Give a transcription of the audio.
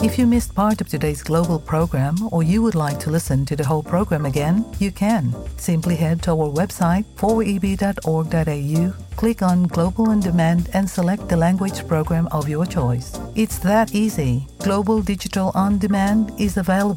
If you missed part of today's global program or you would like to listen to the whole program again, you can. Simply head to our website 4eb.org.au, click on Global On Demand and select the language program of your choice. It's that easy. Global Digital On Demand is available